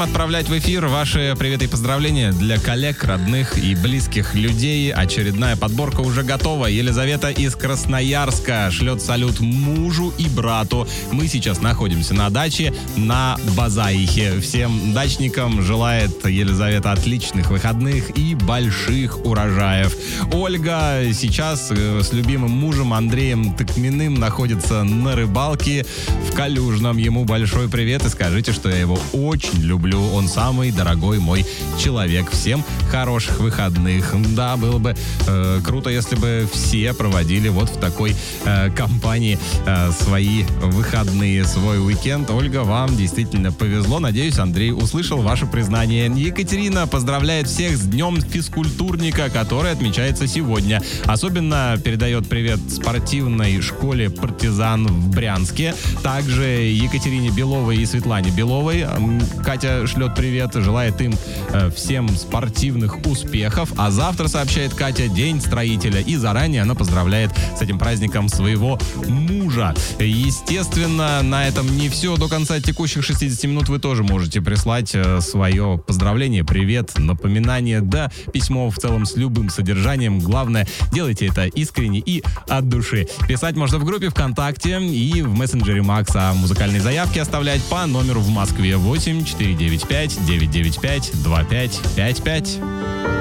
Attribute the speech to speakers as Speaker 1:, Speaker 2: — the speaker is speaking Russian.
Speaker 1: Отправлять в эфир ваши приветы и поздравления для коллег, родных и близких людей. Очередная подборка уже готова. Елизавета из Красноярска шлет салют мужу и брату. Мы сейчас находимся на даче на Базаихе. Всем дачникам желает Елизавета отличных выходных и больших урожаев. Ольга сейчас с любимым мужем Андреем Тыкминым находится на рыбалке в Калюжном. Ему большой привет и скажите, что я его очень люблю. Он самый дорогой мой человек. Всем хороших выходных. Да, было бы круто, если бы все проводили вот в такой компании свои выходные, свой уикенд. Ольга, вам действительно повезло. Надеюсь, Андрей услышал ваше признание. Екатерина поздравляет всех с Днем физкультурника, который отмечается сегодня. Особенно передает привет спортивной школе «Партизан» в Брянске. Также Екатерине Беловой и Светлане Беловой Катя шлет привет, желает им всем спортивных успехов. А завтра, сообщает Катя, День строителя. И заранее она поздравляет с этим праздником своего мужа. Естественно, на этом не все. До конца текущих 60 минут вы тоже можете прислать свое поздравление, привет, напоминание, да, письмо в целом с любым содержанием. Главное, делайте это искренне и от души. Писать можно в группе ВКонтакте и в мессенджере Макс, а музыкальные заявки оставлять по номеру в Москве 8 495 995 2555.